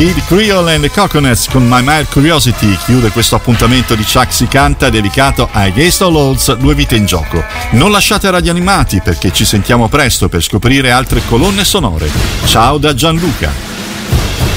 Kid Creole and the Coconuts con My Mad Curiosity chiude questo appuntamento di Chuck Si Canta dedicato a Against All Odds, Due Vite in Gioco. Non lasciate Radio Animati perché ci sentiamo presto per scoprire altre colonne sonore. Ciao da Gianluca.